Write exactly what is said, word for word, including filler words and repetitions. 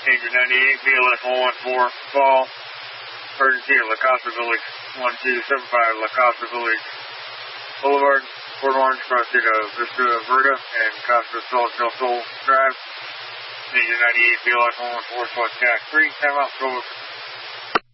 Danger ninety-eight, B L S one one four, call. Emergency at La Costa Village, one two seven five La Costa Village Boulevard, Port Orange, across state of Vista Verde, and Costa Sol Del Sol Drive. Danger ninety-eight, B L S one one four, SWAT Tac three, time out, go.